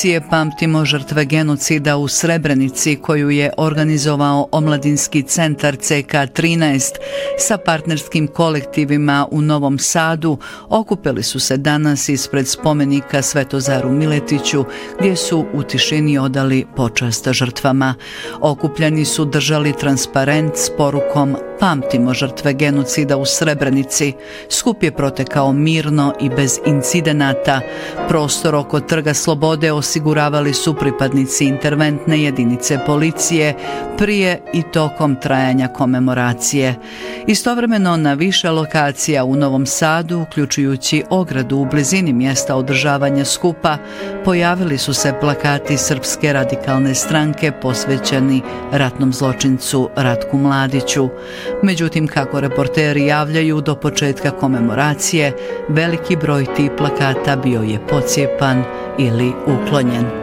akcije Pamtimo žrtve genocida u Srebrenici koju je organizovao Omladinski centar CK13 sa partnerskim kolektivima u Novom Sadu okupili su se danas ispred spomenika Svetozaru Miletiću gdje su u tišini odali počast žrtvama. Okupljani su držali transparent s porukom Pamtimo žrtve genocida u Srebrenici. Skup je protekao mirno i bez incidenata. Prostor oko Trga Slobode osiguravali su pripadnici interventne jedinice policije prije i tokom trajanja komemoracije. Istovremeno na više lokacija u Novom Sadu, uključujući ogradu u blizini mjesta održavanja skupa, pojavili su se plakati Srpske radikalne stranke posvećeni ratnom zločincu Ratku Mladiću. Međutim, kako reporteri javljaju, do početka komemoracije veliki broj tih plakata bio je pocijepan ili uklonjen.